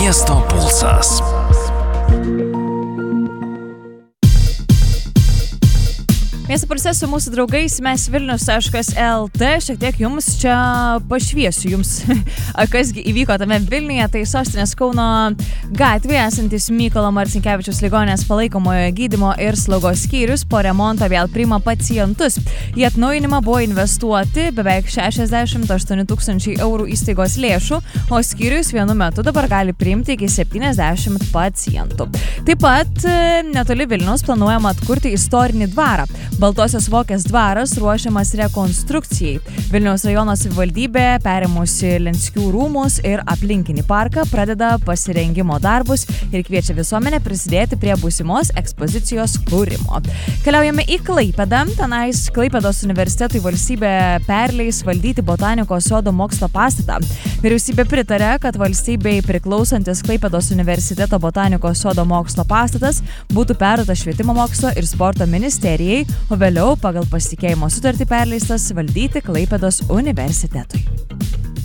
Miesto pulsas. Miesto pulse su mūsų draugais mes Vilnius.lt šiek tiek jums čia pašviesiu jums, kasgi įvyko tame Vilniuje. Tai sostinės Kauno gatvėje esantis Mykolo Marcinkevičiaus ligoninės palaikomojo gydymo ir slaugos skyrius po remonto vėl priima pacientus. Į atnaujinimą buvo investuoti beveik 68 000 eurų įstaigos lėšų, o skyrius vienu metu dabar gali priimti iki 70 pacientų. Taip pat netoli Vilniaus planuojama atkurti istorinį dvarą. Baltosios Vokės dvaras ruošiamas rekonstrukcijai. Vilniaus rajono savivaldybė, perėmusi Lenskių rūmus ir aplinkinį parką, pradeda pasirengimo darbus ir kviečia visuomenę prisidėti prie būsimos ekspozicijos kūrimo. Keliaujame į Klaipėdą. Tenais Klaipėdos universitetui valstybė perleis valdyti botanikos sodo mokslo pastatą. Vyriausybė pritarė, kad valstybei priklausantis Klaipėdos universiteto botanikos sodo mokslo pastatas būtų perduotas Švietimo mokslo ir sporto ministerijai, o vėliau pagal pasitikėjimo sutartį perleistas valdyti Klaipėdos universitetui.